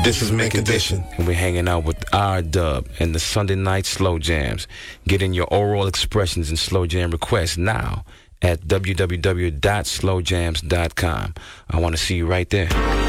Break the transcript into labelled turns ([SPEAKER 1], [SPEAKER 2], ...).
[SPEAKER 1] This is Mint Condition.
[SPEAKER 2] And we're hanging out with R-Dub and the Sunday Night Slow Jams. Get in your oral expressions and slow jam requests now at www.slowjams.com. I want to see you right there.